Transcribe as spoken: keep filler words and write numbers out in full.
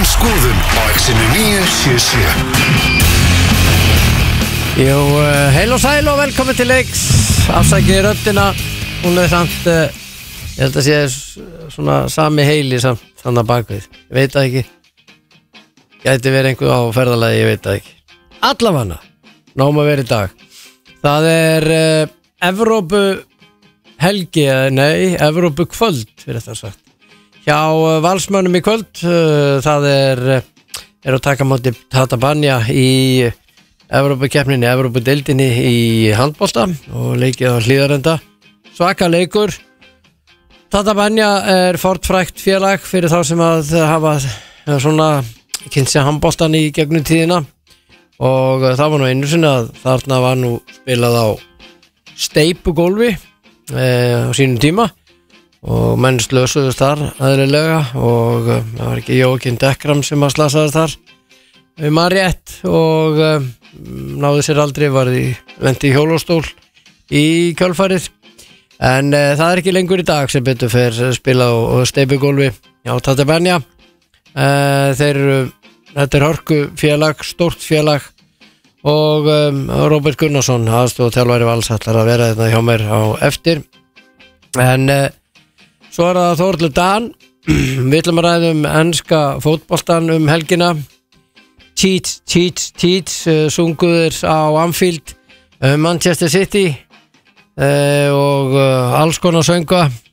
skoðun á X-inu níu sjö sjö. Jú, uh, heil og sæl og velkomin til leiks. Afsakið röddina. Hún er samt uh, ég held að sé svona sami heili samt þannig að bakvið. Ég veit það ekki. Gæti verið einhver á ferðalagi, ég veit það ekki. Allavega, náum að vera í dag. Það er uh, Evrópu helgi, nei, Evrópu kvöld fyrir þetta sagt. Hjá uh, Valsmönnum í kvöld, uh, það er uh, er að taka móti Tata Banja í Evrópukeppninni, Evrópudeildinni í handbolta og leikið á Hlíðarenda. Svaka leikur. Tata Banja er fornfrægt félag fyrir þá sem að hafa svona kynnt sér handboltan í gegnum tíðina og það var nú einu sinni að þarna var nú spilað á steipugólfi e, á sínum tíma og menn slösuðust þar aðrilega og e, það var ekki Jókin Dekkram sem að slasaðist þar um að rétt og e, náði sér aldrei, var í lendi í hjólastól í kjölfarið en e, það er ekki lengur í dag sem betur fyrir spila á, á steipugólfi á Tata Banja. e, þeir eru Þetta er hörku félag, stórt félag og um, Róbert Gunnarsson, aðstoð þjálfari Vals ætlar að vera þetta hjá mér á eftir. En uh, svo er það Þórður Dan, við ætlum að ræða um enska fótboltan um helgina. Cheats, cheats, cheats, uh, sunguður á Anfield, uh, Manchester City uh, og uh, alls konar sönga.